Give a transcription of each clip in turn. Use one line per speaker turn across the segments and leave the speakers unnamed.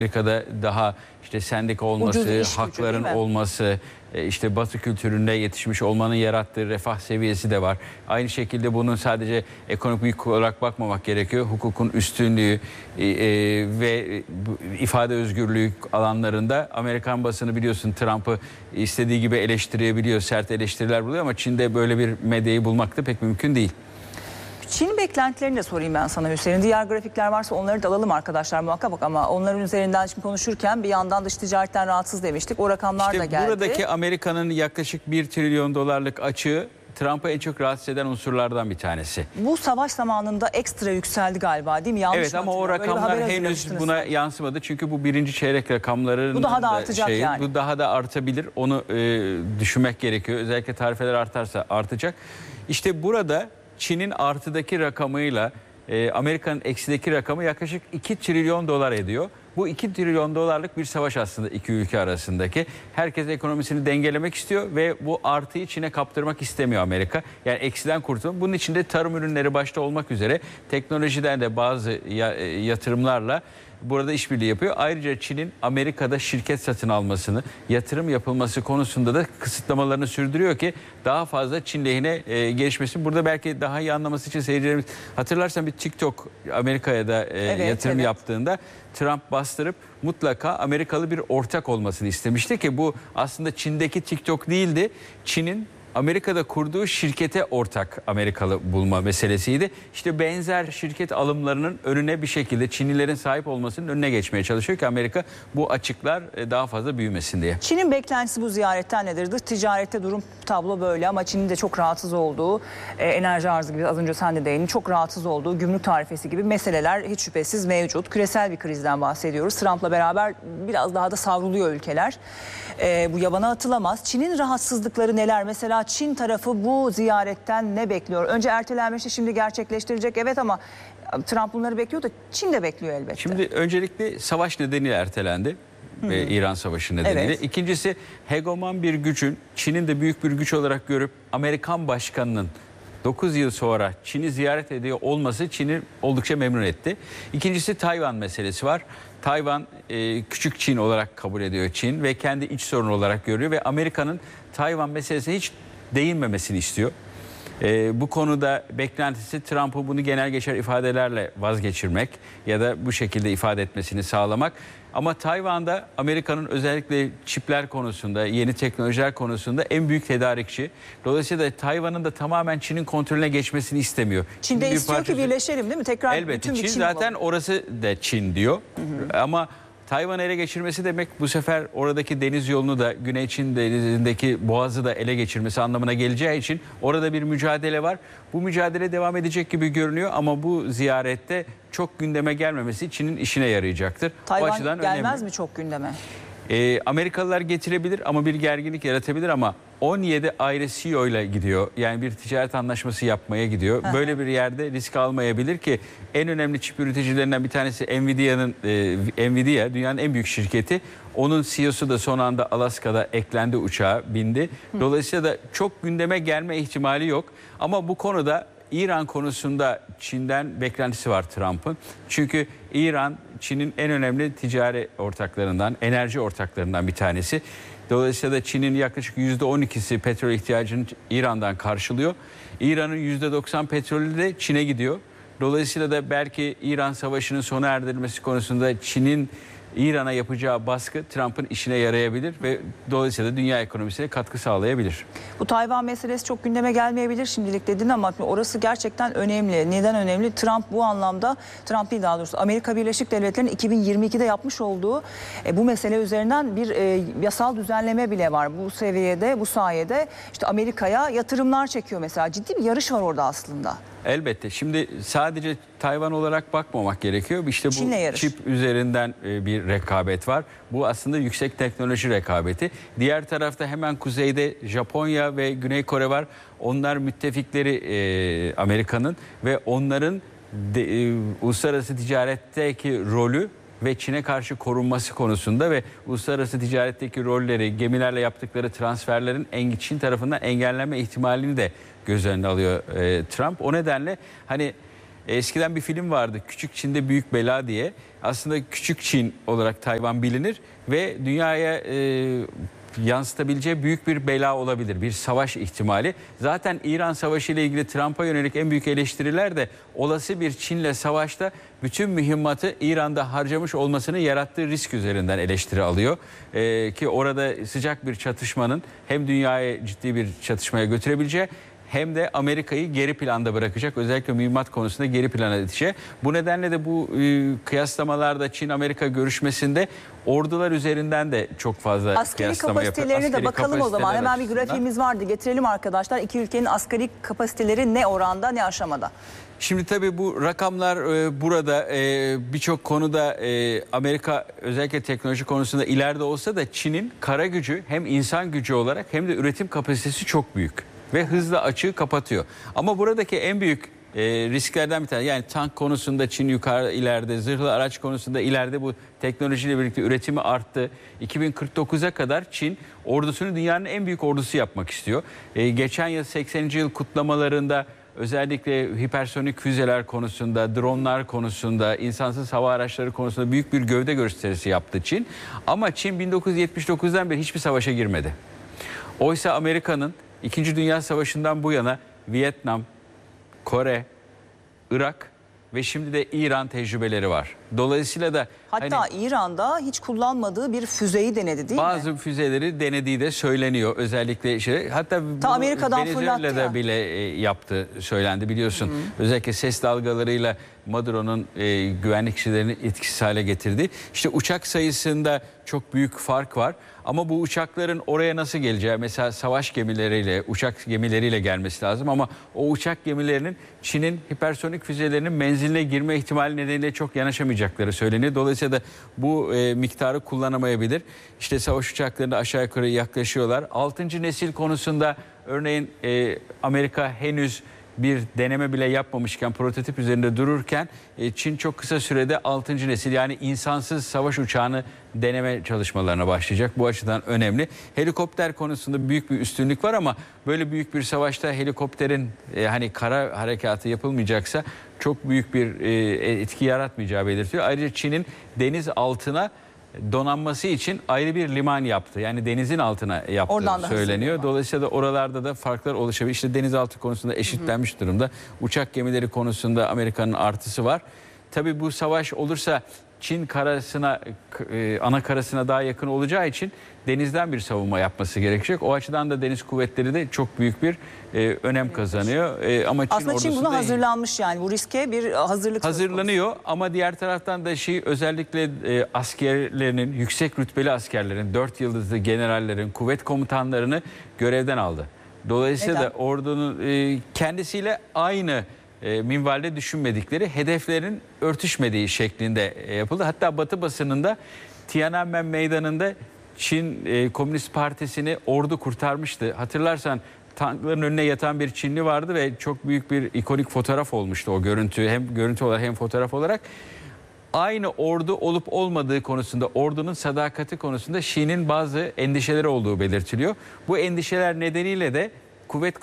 Amerika'da daha işte sendika olması, hakların olması, işte Batı kültüründe yetişmiş olmanın yarattığı refah seviyesi de var. Aynı şekilde bunun sadece ekonomik olarak bakmamak gerekiyor. Hukukun üstünlüğü ve ifade özgürlüğü alanlarında Amerikan basını biliyorsun Trump'ı istediği gibi eleştirebiliyor, sert eleştiriler buluyor ama Çin'de böyle bir medyayı bulmak da pek mümkün değil.
Çin beklentilerini de sorayım ben sana Hüseyin. Diğer grafikler varsa onları da alalım arkadaşlar muhakkak ama onların üzerinden şimdi konuşurken bir yandan dış ticaretten rahatsız demiştik. O rakamlar da geldi.
Buradaki Amerika'nın yaklaşık 1 trilyon dolarlık açığı Trump'ı en çok rahatsız eden unsurlardan bir tanesi.
Bu savaş zamanında ekstra yükseldi galiba değil mi? Yanlış
evet ama o rakamlar henüz buna yansımadı. Çünkü bu birinci çeyrek rakamların
bu daha da artacak yani.
Bu daha da artabilir. Onu düşünmek gerekiyor. Özellikle tarifeler artarsa artacak. İşte burada Çin'in artıdaki rakamıyla Amerika'nın eksideki rakamı yaklaşık 2 trilyon dolar ediyor. Bu 2 trilyon dolarlık bir savaş aslında iki ülke arasındaki. Herkes ekonomisini dengelemek istiyor ve bu artıyı Çin'e kaptırmak istemiyor Amerika. Yani eksiden kurtulmak. Bunun içinde tarım ürünleri başta olmak üzere teknolojiden de bazı yatırımlarla burada işbirliği yapıyor. Ayrıca Çin'in Amerika'da şirket satın almasını, yatırım yapılması konusunda da kısıtlamalarını sürdürüyor ki daha fazla Çin lehine gelişmesin. Burada belki daha iyi anlaması için seyircilerimiz hatırlarsan bir TikTok Amerika'ya da yatırım yaptığında Trump bastırıp mutlaka Amerikalı bir ortak olmasını istemişti ki bu aslında Çin'deki TikTok değildi. Çin'in Amerika'da kurduğu şirkete ortak Amerikalı bulma meselesiydi. İşte benzer şirket alımlarının önüne bir şekilde Çinlilerin sahip olmasının önüne geçmeye çalışıyor ki Amerika bu açıklar daha fazla büyümesin diye.
Çin'in beklentisi bu ziyaretten nedir? Dış ticarette durum tablo böyle ama Çin'in de çok rahatsız olduğu, enerji arzı gibi az önce sen de değindin, çok rahatsız olduğu gümrük tarifesi gibi meseleler hiç şüphesiz mevcut. Küresel bir krizden bahsediyoruz. Trump'la beraber biraz daha da savruluyor ülkeler. Bu yabana atılamaz. Çin'in rahatsızlıkları neler? Mesela Çin tarafı bu ziyaretten ne bekliyor? Önce ertelenmişti, şimdi gerçekleştirecek evet ama Trump bunları bekliyor da Çin de bekliyor elbette.
Şimdi öncelikle savaş nedeniyle ertelendi. İran Savaşı nedeniyle. Evet. İkincisi hegemon bir gücün Çin'in de büyük bir güç olarak görüp Amerikan başkanının 9 yıl sonra Çin'i ziyaret ediyor olması Çin'i oldukça memnun etti. İkincisi Tayvan meselesi var. Tayvan küçük Çin olarak kabul ediyor Çin ve kendi iç sorunu olarak görüyor ve Amerika'nın Tayvan meselesine hiç değinmemesini istiyor. Bu konuda beklentisi Trump'ı bunu genel geçer ifadelerle vazgeçirmek ya da bu şekilde ifade etmesini sağlamak. Ama Tayvan'da Amerika'nın özellikle çipler konusunda, yeni teknolojiler konusunda en büyük tedarikçi. Dolayısıyla Tayvan'ın da tamamen Çin'in kontrolüne geçmesini istemiyor.
Çin de istiyor ki birleşelim değil mi? Tekrar
elbette Çin zaten olalım. Orası da Çin diyor. Ama Tayvan'ı ele geçirmesi demek bu sefer oradaki deniz yolunu da Güney Çin denizindeki boğazı da ele geçirmesi anlamına geleceği için orada bir mücadele var. Bu mücadele devam edecek gibi görünüyor ama bu ziyarette çok gündeme gelmemesi Çin'in işine yarayacaktır.
Tayvan gelmez mi çok gündeme?
Amerikalılar getirebilir ama bir gerginlik yaratabilir ama 17 ayrı CEO ile gidiyor. Yani bir ticaret anlaşması yapmaya gidiyor. Böyle bir yerde risk almayabilir ki en önemli çip üreticilerinden bir tanesi Nvidia dünyanın en büyük şirketi. Onun CEO'su da son anda Alaska'da eklendi uçağa bindi. Dolayısıyla da çok gündeme gelme ihtimali yok. Ama bu konuda İran konusunda Çin'den beklentisi var Trump'ın. Çünkü İran Çin'in en önemli ticari ortaklarından, enerji ortaklarından bir tanesi. Dolayısıyla da Çin'in yaklaşık %12'si petrol ihtiyacını İran'dan karşılıyor. İran'ın %90 petrolü de Çin'e gidiyor. Dolayısıyla da belki İran Savaşı'nın sona erdirilmesi konusunda Çin'in İran'a yapacağı baskı Trump'ın işine yarayabilir ve dolayısıyla dünya ekonomisine katkı sağlayabilir.
Bu Tayvan meselesi çok gündeme gelmeyebilir şimdilik dedin ama orası gerçekten önemli. Neden önemli? Trump bu anlamda, Trump değil daha doğrusu Amerika Birleşik Devletleri'nin 2022'de yapmış olduğu bu mesele üzerinden bir yasal düzenleme bile var. Bu seviyede, bu sayede işte Amerika'ya yatırımlar çekiyor mesela. Ciddi bir yarış var orada aslında.
Elbette. Şimdi sadece Tayvan olarak bakmamak gerekiyor. İşte bu çip üzerinden bir rekabet var. Bu aslında yüksek teknoloji rekabeti. Diğer tarafta hemen kuzeyde Japonya ve Güney Kore var. Onlar müttefikleri Amerika'nın ve onların uluslararası ticaretteki rolü ve Çin'e karşı korunması konusunda ve uluslararası ticaretteki rolleri, gemilerle yaptıkları transferlerin Çin tarafından engellenme ihtimalini de göz önüne alıyor Trump. O nedenle hani Eskiden bir film vardı, Küçük Çin'de Büyük Bela diye. Aslında Küçük Çin olarak Tayvan bilinir ve dünyaya yansıtabileceği büyük bir bela olabilir, bir savaş ihtimali. Zaten İran Savaşı ile ilgili Trump'a yönelik en büyük eleştiriler de olası bir Çin'le savaşta bütün mühimmatı İran'da harcamış olmasını yarattığı risk üzerinden eleştiri alıyor. Ki orada sıcak bir çatışmanın hem dünyaya ciddi bir çatışmaya götürebileceği hem de Amerika'yı geri planda bırakacak. Özellikle mühimmat konusunda geri plana itecek. Bu nedenle de bu kıyaslamalarda Çin-Amerika görüşmesinde ordular üzerinden de çok fazla kıyaslama yapıyor.
Kapasitelerini de bakalım o zaman. Hemen bir grafiğimiz vardı. Getirelim arkadaşlar. İki ülkenin askeri kapasiteleri ne oranda ne aşamada?
Şimdi tabii bu rakamlar burada birçok konuda Amerika özellikle teknoloji konusunda ileride olsa da Çin'in kara gücü hem insan gücü olarak hem de üretim kapasitesi çok büyük. Ve hızla açığı kapatıyor. Ama buradaki en büyük risklerden bir tanesi, yani tank konusunda Çin yukarı ileride, zırhlı araç konusunda ileride bu teknolojiyle birlikte üretimi arttı. 2049'a kadar Çin ordusunu dünyanın en büyük ordusu yapmak istiyor. Geçen yıl 80. yıl kutlamalarında özellikle hipersonik füzeler konusunda, dronlar konusunda, insansız hava araçları konusunda büyük bir gövde gösterisi yaptı Çin. Ama Çin 1979'dan beri hiçbir savaşa girmedi. Oysa Amerika'nın İkinci Dünya Savaşı'ndan bu yana Vietnam, Kore, Irak ve şimdi de İran tecrübeleri var. Dolayısıyla da
hatta İran'da hiç kullanmadığı bir füzeyi denedi değil mi?
Bazı füzeleri denediği de söyleniyor. Özellikle hatta
Amerika'dan
Venezuela'da bile yaptı söylendi biliyorsun. Özellikle ses dalgalarıyla Maduro'nun güvenlik kişilerini etkisiz hale getirdi. İşte uçak sayısında çok büyük fark var. Ama bu uçakların oraya nasıl geleceği, mesela savaş gemileriyle, uçak gemileriyle gelmesi lazım. Ama o uçak gemilerinin Çin'in hipersonik füzelerinin menziline girme ihtimali nedeniyle çok yanaşamayacakları söyleniyor. Dolayısıyla da bu miktarı kullanamayabilir. İşte savaş uçaklarında aşağı yukarı yaklaşıyorlar. 6. nesil konusunda örneğin Amerika henüz bir deneme bile yapmamışken, prototip üzerinde dururken Çin çok kısa sürede 6. nesil yani insansız savaş uçağını deneme çalışmalarına başlayacak. Bu açıdan önemli. Helikopter konusunda büyük bir üstünlük var ama böyle büyük bir savaşta helikopterin hani kara harekatı yapılmayacaksa çok büyük bir etki yaratmayacağı belirtiyor. Ayrıca Çin'in deniz altına donanması için ayrı bir liman yaptı. Yani denizin altına yaptığı söyleniyor. Dolayısıyla da oralarda da farklar oluşabilir. İşte denizaltı konusunda eşitlenmiş durumda. Uçak gemileri konusunda Amerika'nın artısı var. Tabii bu savaş olursa Çin karasına, ana karasına daha yakın olacağı için denizden bir savunma yapması gerekecek. O açıdan da deniz kuvvetleri de çok büyük bir önem kazanıyor. Ama Çin
aslında Çin buna hazırlanmış, yani bu riske bir hazırlık
hazırlanıyor. Ama diğer taraftan da özellikle askerlerinin, yüksek rütbeli askerlerin, 4 yıldızlı generallerin, kuvvet komutanlarını görevden aldı. Dolayısıyla da ordunun kendisiyle aynı minvalde düşünmedikleri, hedeflerin örtüşmediği şeklinde yapıldı. Hatta Batı basınında Tiananmen Meydanı'nda Çin Komünist Partisi'ni ordu kurtarmıştı. Hatırlarsan tankların önüne yatan bir Çinli vardı ve çok büyük bir ikonik fotoğraf olmuştu o görüntü. Hem görüntü olarak hem fotoğraf olarak. Aynı ordu olup olmadığı konusunda, ordunun sadakati konusunda Xi'nin bazı endişeleri olduğu belirtiliyor. Bu endişeler nedeniyle de kuvvet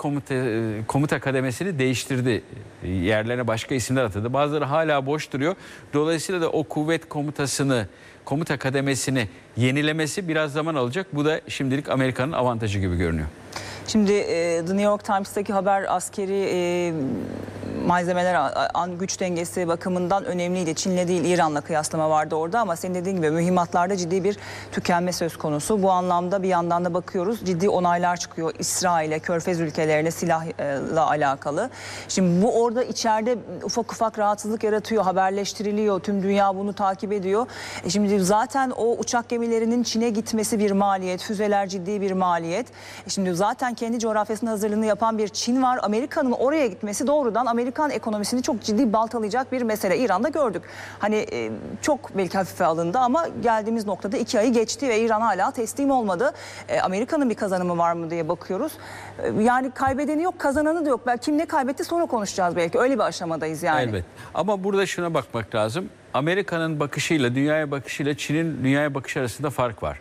komuta kademesini değiştirdi. Yerlerine başka isimler atadı. Bazıları hala boş duruyor. Dolayısıyla da o kuvvet komuta kademesini yenilemesi biraz zaman alacak. Bu da şimdilik Amerika'nın avantajı gibi görünüyor.
Şimdi The New York Times'taki haber askeri malzemeler, güç dengesi bakımından önemliydi. Çin'le değil İran'la kıyaslama vardı orada ama senin dediğin gibi mühimmatlarda ciddi bir tükenme söz konusu. Bu anlamda bir yandan da bakıyoruz, ciddi onaylar çıkıyor İsrail'e, Körfez ülkelerine silahla alakalı. Şimdi bu orada içeride ufak ufak rahatsızlık yaratıyor, haberleştiriliyor, tüm dünya bunu takip ediyor. Şimdi zaten o uçak gemilerinin Çin'e gitmesi bir maliyet, füzeler ciddi bir maliyet. Şimdi zaten kendi coğrafyasının hazırlığını yapan bir Çin var. Amerika'nın oraya gitmesi doğrudan Amerikan ekonomisini çok ciddi baltalayacak bir mesele. İran'da gördük. Hani çok belki hafife alındı ama geldiğimiz noktada 2 ayı geçti ve İran hala teslim olmadı. Amerika'nın bir kazanımı var mı diye bakıyoruz. Yani kaybedeni yok, kazananı da yok. Belki kim ne kaybetti sonra konuşacağız belki. Öyle bir aşamadayız yani.
Elbet. Ama burada şuna bakmak lazım. Amerika'nın bakışıyla, dünyaya bakışıyla Çin'in dünyaya bakışı arasında fark var.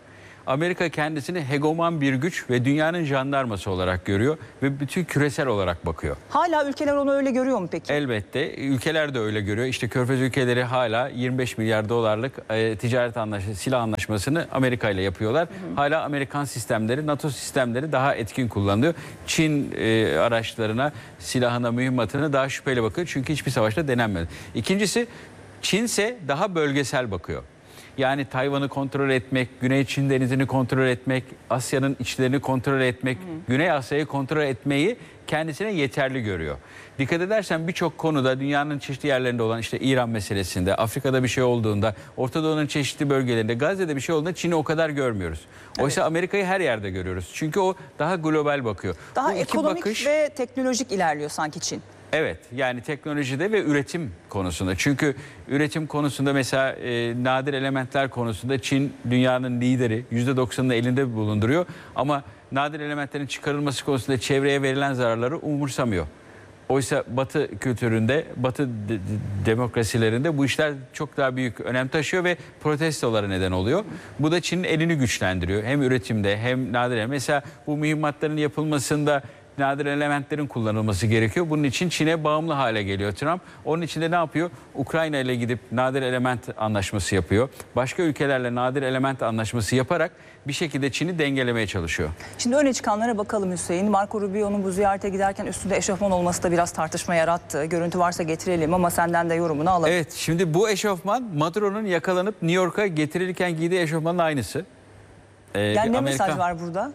Amerika kendisini hegemon bir güç ve dünyanın jandarması olarak görüyor ve bütün küresel olarak bakıyor.
Hala ülkeler onu öyle görüyor mu peki?
Elbette ülkeler de öyle görüyor. İşte Körfez ülkeleri hala 25 milyar dolarlık ticaret silah anlaşmasını Amerika ile yapıyorlar. Hala Amerikan sistemleri, NATO sistemleri daha etkin kullanılıyor. Çin araçlarına, silahına, mühimmatına daha şüpheyle bakıyor. Çünkü hiçbir savaşta denenmedi. İkincisi, Çin ise daha bölgesel bakıyor. Yani Tayvan'ı kontrol etmek, Güney Çin Denizi'ni kontrol etmek, Asya'nın içlerini kontrol etmek, Güney Asya'yı kontrol etmeyi kendisine yeterli görüyor. Dikkat edersen birçok konuda dünyanın çeşitli yerlerinde olan işte İran meselesinde, Afrika'da bir şey olduğunda, Orta Doğu'nun çeşitli bölgelerinde, Gazze'de bir şey olduğunda Çin'i o kadar görmüyoruz. Oysa Amerika'yı her yerde görüyoruz. Çünkü o daha global bakıyor.
Daha ekonomik ve teknolojik ilerliyor sanki Çin.
Evet, yani teknolojide ve üretim konusunda. Çünkü üretim konusunda mesela nadir elementler konusunda Çin dünyanın lideri, %90'ını elinde bulunduruyor. Ama nadir elementlerin çıkarılması konusunda çevreye verilen zararları umursamıyor. Oysa Batı kültüründe, Batı demokrasilerinde bu işler çok daha büyük önem taşıyor ve protestolara neden oluyor. Bu da Çin'in elini güçlendiriyor. Hem üretimde hem nadir elementler. Mesela bu mühimmatların yapılmasında nadir elementlerin kullanılması gerekiyor. Bunun için Çin'e bağımlı hale geliyor Trump. Onun için de ne yapıyor? Ukrayna ile gidip nadir element anlaşması yapıyor. Başka ülkelerle nadir element anlaşması yaparak bir şekilde Çin'i dengelemeye çalışıyor.
Şimdi öne çıkanlara bakalım Hüseyin. Marco Rubio'nun bu ziyarete giderken üstünde eşofman olması da biraz tartışma yarattı. Görüntü varsa getirelim ama senden de yorumunu alalım.
Evet, şimdi bu eşofman Maduro'nun yakalanıp New York'a getirilirken giydiği eşofmanın aynısı.
Yani ne mesaj var burada?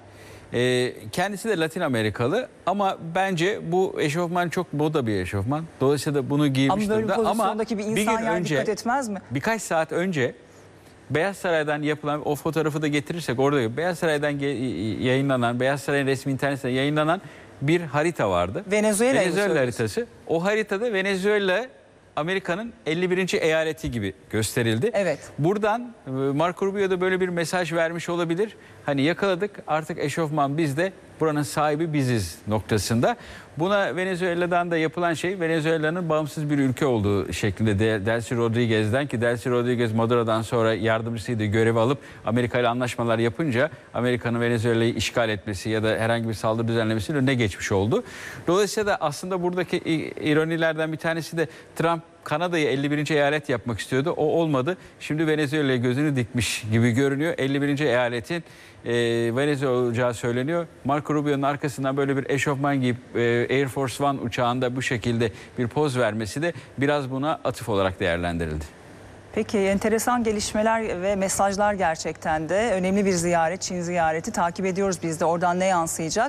Kendisi de Latin Amerikalı ama bence bu eşofman çok moda bir eşofman. Dolayısıyla da bunu giymiş durumda.
Ama böyle pozisyondaki bir insan yani dikkat etmez mi?
Birkaç saat önce Beyaz Saray'dan yapılan o fotoğrafı da getirirsek orada Beyaz Saray'dan yayınlanan, Beyaz Saray'ın resmi internetinde yayınlanan bir harita vardı.
Venezuela
haritası. O haritada Venezuela Amerika'nın 51. eyaleti gibi gösterildi.
Evet.
Buradan Marco Rubio da böyle bir mesaj vermiş olabilir. Hani yakaladık, artık eşofman bizde, buranın sahibi biziz noktasında. Buna Venezuela'dan da yapılan şey, Venezuela'nın bağımsız bir ülke olduğu şeklinde Delcy Rodriguez'den, ki Delcy Rodriguez Maduro'dan sonra yardımcısıydı, görevi alıp Amerika ile anlaşmalar yapınca Amerika'nın Venezuela'yı işgal etmesi ya da herhangi bir saldırı düzenlemesinin önüne geçmiş oldu. Dolayısıyla da aslında buradaki ironilerden bir tanesi de Trump Kanada'yı 51. eyalet yapmak istiyordu. O olmadı. Şimdi Venezuela'ya gözünü dikmiş gibi görünüyor. 51. eyaletin Venezuela olacağı söyleniyor. Marco Rubio'nun arkasından böyle bir eşofman giyip Air Force One uçağında bu şekilde bir poz vermesi de biraz buna atıf olarak değerlendirildi.
Peki, enteresan gelişmeler ve mesajlar gerçekten de. Önemli bir ziyaret, Çin ziyareti takip ediyoruz biz de. Oradan ne yansıyacak?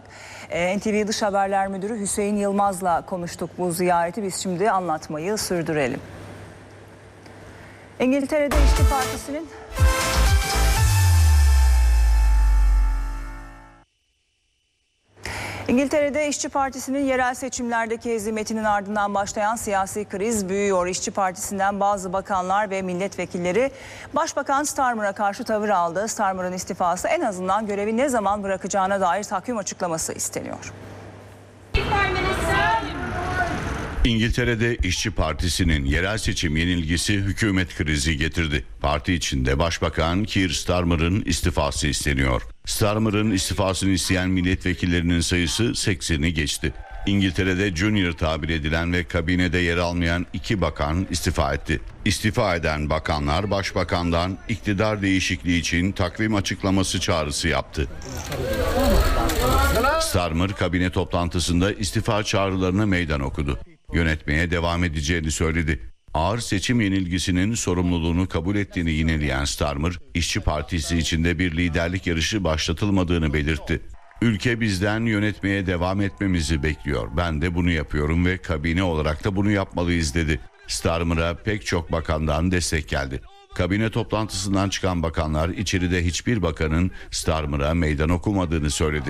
NTV Dış Haberler Müdürü Hüseyin Yılmaz'la konuştuk bu ziyareti. Biz şimdi anlatmayı sürdürelim. İngiltere'de İşçi Partisi'nin... İngiltere'de İşçi Partisi'nin yerel seçimlerdeki hezimetinin ardından başlayan siyasi kriz büyüyor. İşçi Partisi'nden bazı bakanlar ve milletvekilleri Başbakan Starmer'a karşı tavır aldı. Starmer'ın istifası en azından görevi ne zaman bırakacağına dair takvim açıklaması isteniyor.
İngiltere'de İşçi Partisi'nin yerel seçim yenilgisi hükümet krizi getirdi. Parti içinde Başbakan Keir Starmer'ın istifası isteniyor. Starmer'ın istifasını isteyen milletvekillerinin sayısı 80'i geçti. İngiltere'de Junior tabir edilen ve kabinede yer almayan 2 bakan istifa etti. İstifa eden bakanlar Başbakan'dan iktidar değişikliği için takvim açıklaması çağrısı yaptı. Starmer kabine toplantısında istifa çağrılarına meydan okudu. Yönetmeye devam edeceğini söyledi. Ağır seçim yenilgisinin sorumluluğunu kabul ettiğini yineleyen Starmer, İşçi Partisi içinde bir liderlik yarışı başlatılmadığını belirtti. Ülke bizden yönetmeye devam etmemizi bekliyor. Ben de bunu yapıyorum ve kabine olarak da bunu yapmalıyız dedi. Starmer'a pek çok bakandan destek geldi. Kabine toplantısından çıkan bakanlar içeride hiçbir bakanın Starmer'a meydan okumadığını söyledi.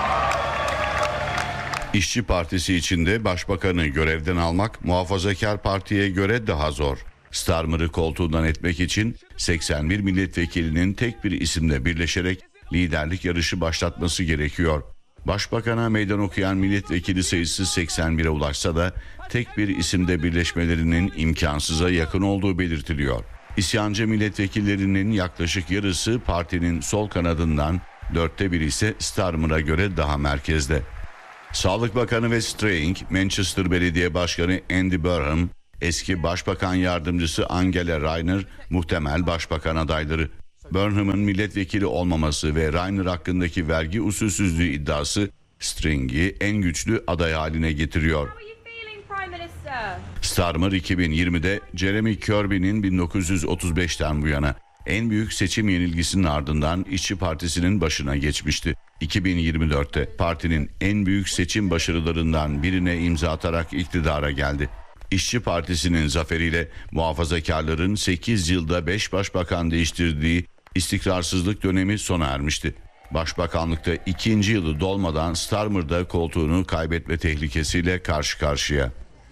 İşçi Partisi içinde başbakanı görevden almak Muhafazakar Parti'ye göre daha zor. Starmer'ı koltuğundan etmek için 81 milletvekilinin tek bir isimle birleşerek liderlik yarışı başlatması gerekiyor. Başbakana meydan okuyan milletvekili sayısı 81'e ulaşsa da tek bir isimde birleşmelerinin imkansıza yakın olduğu belirtiliyor. İsyancı milletvekillerinin yaklaşık yarısı partinin sol kanadından, 1/4 ise Starmer'a göre daha merkezde. Sağlık Bakanı Wes Strang, Manchester Belediye Başkanı Andy Burnham, eski Başbakan Yardımcısı Angela Rayner muhtemel başbakan adayları. Burnham'ın milletvekili olmaması ve Rayner hakkındaki vergi usulsüzlüğü iddiası Strang'i en güçlü aday haline getiriyor. Starmer 2020'de Jeremy Corbyn'in 1935'ten bu yana en büyük seçim yenilgisinin ardından İşçi Partisi'nin başına geçmişti. 2024'te partinin en büyük seçim başarılarından birine imza atarak iktidara geldi. İşçi Partisi'nin zaferiyle muhafazakarların 8 yılda 5 başbakan değiştirdiği istikrarsızlık dönemi sona ermişti. Başbakanlıkta 2. yılı dolmadan Starmer da koltuğunu kaybetme tehlikesiyle karşı karşıya.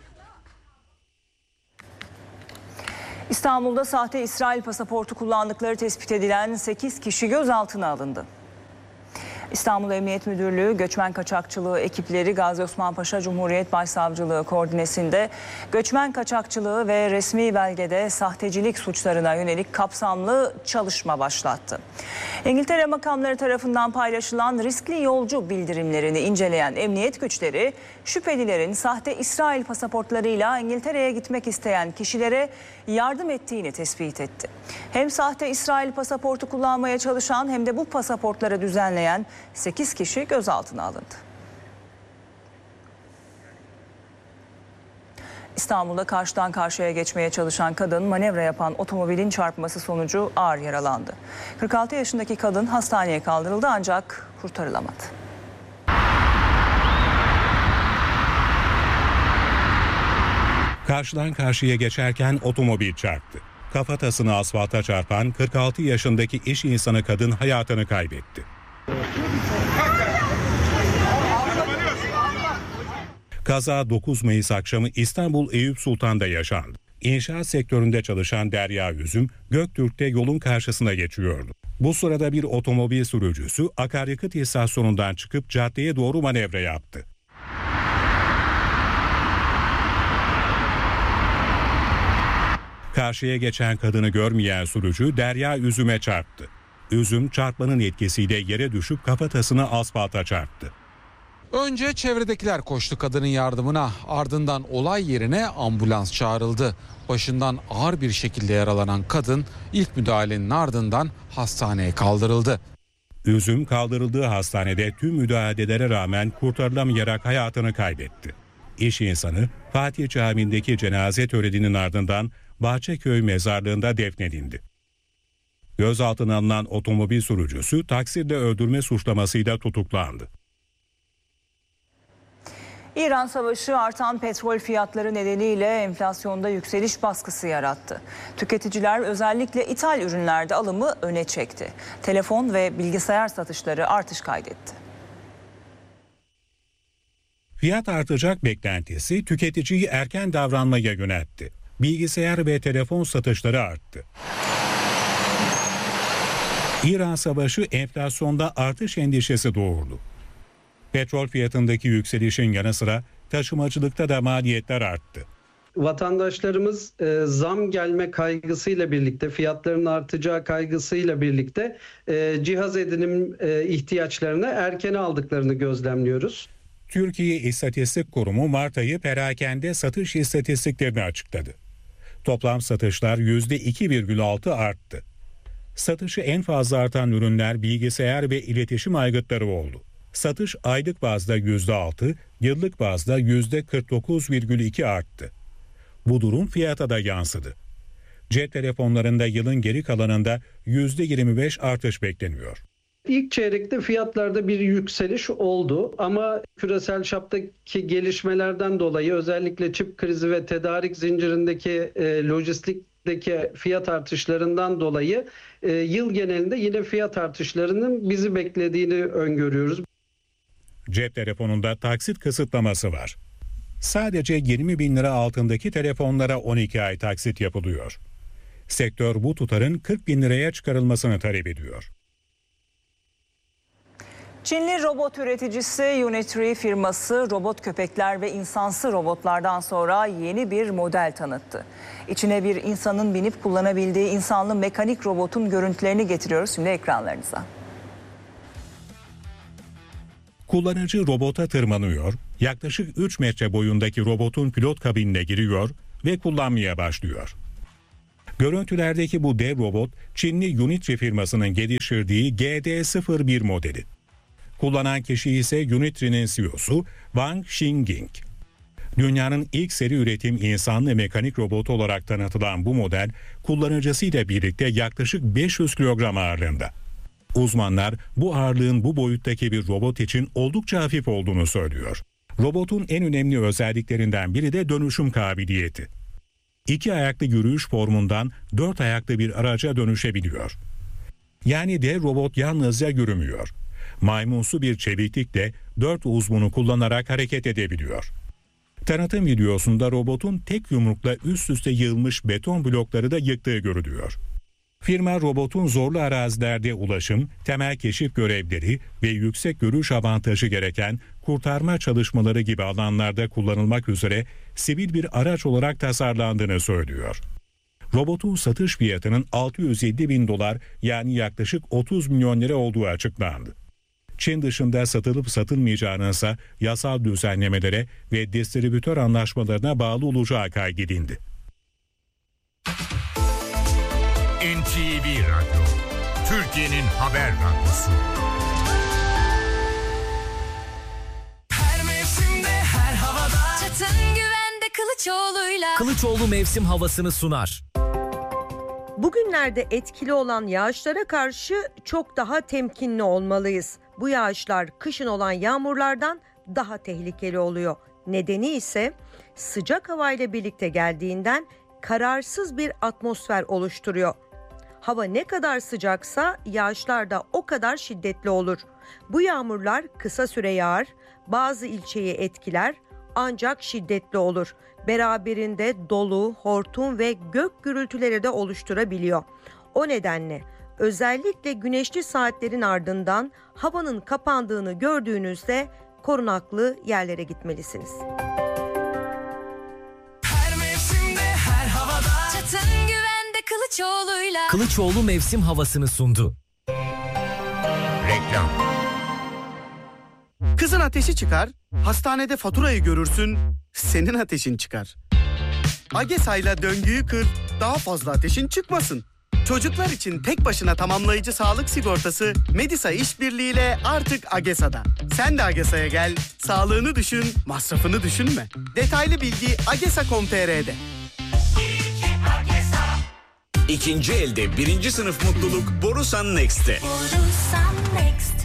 İstanbul'da sahte İsrail pasaportu kullandıkları tespit edilen 8 kişi gözaltına alındı. İstanbul Emniyet Müdürlüğü Göçmen Kaçakçılığı ekipleri Gazi Osman Paşa Cumhuriyet Başsavcılığı koordinesinde göçmen kaçakçılığı ve resmi belgede sahtecilik suçlarına yönelik kapsamlı çalışma başlattı. İngiltere makamları tarafından paylaşılan riskli yolcu bildirimlerini inceleyen emniyet güçleri şüphelilerin sahte İsrail pasaportlarıyla İngiltere'ye gitmek isteyen kişilere yardım ettiğini tespit etti. Hem sahte İsrail pasaportu kullanmaya çalışan hem de bu pasaportları düzenleyen 8 kişi gözaltına alındı. İstanbul'da karşıdan karşıya geçmeye çalışan kadın manevra yapan otomobilin çarpması sonucu ağır yaralandı. 46 yaşındaki kadın hastaneye kaldırıldı ancak kurtarılamadı.
Karşıdan karşıya geçerken otomobil çarptı. Kafatasını asfalta çarpan 46 yaşındaki iş insanı kadın hayatını kaybetti. Kaza 9 Mayıs akşamı İstanbul Eyüp Sultan'da yaşandı. İnşaat sektöründe çalışan Derya Üzüm, Göktürk'te yolun karşısına geçiyordu. Bu sırada bir otomobil sürücüsü akaryakıt istasyonundan çıkıp caddeye doğru manevra yaptı. Karşıya geçen kadını görmeyen sürücü Derya Üzüm'e çarptı. Üzüm çarpmanın etkisiyle yere düşüp kafatasını asfalta çarptı.
Önce çevredekiler koştu kadının yardımına, ardından olay yerine ambulans çağrıldı. Başından ağır bir şekilde yaralanan kadın ilk müdahalenin ardından hastaneye kaldırıldı.
Üzüm kaldırıldığı hastanede tüm müdahalelere rağmen kurtarılamayarak hayatını kaybetti. İş insanı Fatih Camii'ndeki cenaze töreninin ardından Bahçeköy mezarlığında defnedildi. Gözaltına alınan otomobil sürücüsü taksitle öldürme suçlamasıyla tutuklandı.
İran Savaşı artan petrol fiyatları nedeniyle enflasyonda yükseliş baskısı yarattı. Tüketiciler özellikle ithal ürünlerde alımı öne çekti. Telefon ve bilgisayar satışları artış kaydetti.
Fiyat artacak beklentisi tüketiciyi erken davranmaya yöneltti. Bilgisayar ve telefon satışları arttı. İran Savaşı enflasyonda artış endişesi doğurdu. Petrol fiyatındaki yükselişin yanı sıra taşımacılıkta da maliyetler arttı.
Vatandaşlarımız zam gelme kaygısıyla birlikte, fiyatların artacağı kaygısıyla birlikte cihaz edinim ihtiyaçlarını erken aldıklarını gözlemliyoruz.
Türkiye İstatistik Kurumu Mart ayı perakende satış istatistiklerini açıkladı. Toplam satışlar %2,6 arttı. Satışı en fazla artan ürünler bilgisayar ve iletişim aygıtları oldu. Satış aylık bazda %6, yıllık bazda %49,2 arttı. Bu durum fiyata da yansıdı. Cep telefonlarında yılın geri kalanında %25 artış bekleniyor.
İlk çeyrekte fiyatlarda bir yükseliş oldu ama küresel çaptaki gelişmelerden dolayı özellikle çip krizi ve tedarik zincirindeki lojistikteki fiyat artışlarından dolayı yıl genelinde yine fiyat artışlarının bizi beklediğini öngörüyoruz.
Cep telefonunda taksit kısıtlaması var. Sadece 20 bin lira altındaki telefonlara 12 ay taksit yapılıyor. Sektör bu tutarın 40 bin liraya çıkarılmasını talep ediyor.
Çinli robot üreticisi Unitree firması robot köpekler ve insansı robotlardan sonra yeni bir model tanıttı. İçine bir insanın binip kullanabildiği insanlı mekanik robotun görüntülerini getiriyoruz şimdi ekranlarınıza.
Kullanıcı robota tırmanıyor, yaklaşık 3 metre boyundaki robotun pilot kabinine giriyor ve kullanmaya başlıyor. Görüntülerdeki bu dev robot Çinli Unitree firmasının geliştirdiği GD01 modeli. Kullanan kişi ise Unitree'nin CEO'su Wang Xingying. Dünyanın ilk seri üretim insanlı mekanik robotu olarak tanıtılan bu model kullanıcısıyla birlikte yaklaşık 500 kilogram ağırlığında. Uzmanlar bu ağırlığın bu boyuttaki bir robot için oldukça hafif olduğunu söylüyor. Robotun en önemli özelliklerinden biri de dönüşüm kabiliyeti. 2 ayaklı yürüyüş formundan 4 ayaklı bir araca dönüşebiliyor. Yani dev robot yalnızca yürümüyor. Maymunsu bir çeviklikle 4 uzvunu kullanarak hareket edebiliyor. Tanıtım videosunda robotun tek yumrukla üst üste yığılmış beton blokları da yıktığı görülüyor. Firma robotun zorlu arazilerde ulaşım, temel keşif görevleri ve yüksek görüş avantajı gereken kurtarma çalışmaları gibi alanlarda kullanılmak üzere sivil bir araç olarak tasarlandığını söylüyor. Robotun satış fiyatının $650.000 yani yaklaşık 30 milyon lira olduğu açıklandı. Çin dışında satılıp satılmayacağının ise yasal düzenlemelere ve distribütör anlaşmalarına bağlı olacağı kaydedildi.
NTV Radyo, Türkiye'nin haber radyosu.
Her mevsimde, her havada. Çatın güvende Kılıçoğlu'yla.
Kılıçoğlu mevsim havasını sunar.
Bugünlerde etkili olan yağışlara karşı çok daha temkinli olmalıyız. Bu yağışlar kışın olan yağmurlardan daha tehlikeli oluyor. Nedeni ise sıcak havayla birlikte geldiğinden kararsız bir atmosfer oluşturuyor. Hava ne kadar sıcaksa yağışlar da o kadar şiddetli olur. Bu yağmurlar kısa süre yağar, bazı ilçeyi etkiler ancak şiddetli olur. Beraberinde dolu, hortum ve gök gürültüleri de oluşturabiliyor. O nedenle özellikle güneşli saatlerin ardından havanın kapandığını gördüğünüzde korunaklı yerlere gitmelisiniz.
Her mevsimde, her havada. Çatın güvende Kılıçoğlu'yla.
Kılıçoğlu mevsim havasını sundu.
Reklam.
Kızın ateşi çıkar, hastanede faturayı görürsün, senin ateşin çıkar. Agesa'yla döngüyü kır, daha fazla ateşin çıkmasın. Çocuklar için tek başına tamamlayıcı sağlık sigortası Medisa işbirliğiyle artık Agesa'da. Sen de Agesa'ya gel, sağlığını düşün, masrafını düşünme. Detaylı bilgi agesa.com.tr'de.
İkinci elde birinci sınıf mutluluk Borusan Next'te.
Borusan Next.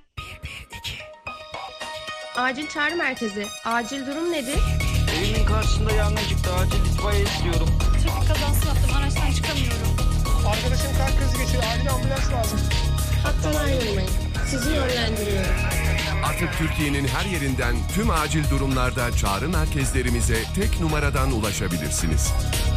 Acil çağrı merkezi. Acil durum nedir?
Evimin karşısında yangın çıktı. Acil itfaiye istiyorum.
Trafik kazası yaptım. Araçtan çıkamıyorum.
Arkadaşım kalp krizi geçiyor. Acil ambulans lazım.
Hattan ayrılmayın. Sizi yönlendiriyorum.
Artık Türkiye'nin her yerinden tüm acil durumlarda çağrı merkezlerimize tek numaradan ulaşabilirsiniz.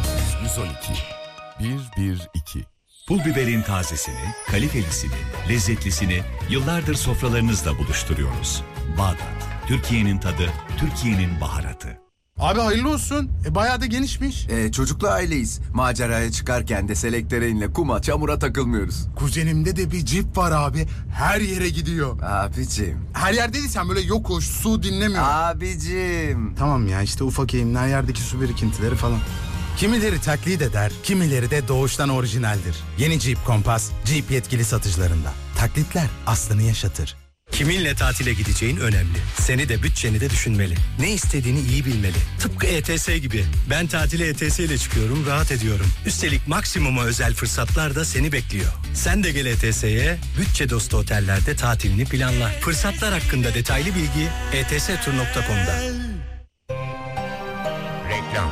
112 112.
Pul biberin tazesini, kalitelisini, lezzetlisini yıllardır sofralarınızda buluşturuyoruz. Bağdat, Türkiye'nin tadı, Türkiye'nin baharatı.
Abi hayırlı olsun. Bayağı da genişmiş.
Çocuklu aileyiz. Maceraya çıkarken de selektöreinle kuma, çamura takılmıyoruz.
Kuzenimde de bir cip var abi. Her yere gidiyor.
Abicim.
Her yer dediysen böyle yokuş, su dinlemiyor.
Abicim.
Tamam ya işte ufak eğimli her yerdeki su birikintileri falan. Kimileri taklit eder, kimileri de doğuştan orijinaldir. Yeni Jeep Compass, Jeep yetkili satıcılarında. Taklitler aslını yaşatır.
Kiminle tatile gideceğin önemli. Seni de bütçeni de düşünmeli. Ne istediğini iyi bilmeli. Tıpkı ETS gibi. Ben tatile ETS ile çıkıyorum, rahat ediyorum. Üstelik maksimuma özel fırsatlar da seni bekliyor. Sen de gel ETS'ye, bütçe dostu otellerde tatilini planla. Fırsatlar hakkında detaylı bilgi etstur.com'da.
Reklam.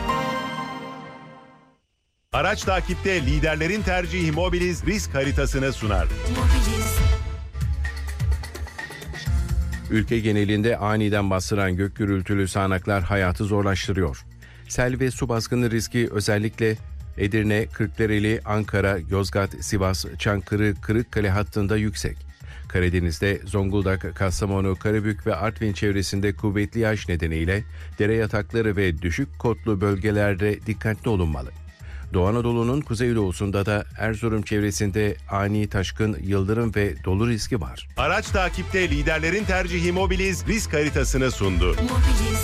Araç takipte liderlerin tercihi Mobiliz risk haritasını sunar.
Ülke genelinde aniden bastıran gök gürültülü sağanaklar hayatı zorlaştırıyor. Sel ve su baskını riski özellikle Edirne, Kırklareli, Ankara, Yozgat, Sivas, Çankırı, Kırıkkale hattında yüksek. Karadeniz'de Zonguldak, Kastamonu, Karabük ve Artvin çevresinde kuvvetli yağış nedeniyle dere yatakları ve düşük kotlu bölgelerde dikkatli olunmalı. Doğu Anadolu'nun kuzeydoğusunda da Erzurum çevresinde ani taşkın, yıldırım ve dolu riski var.
Araç takipte liderlerin tercihi Mobiliz risk haritasını sundu.
Mobiliz.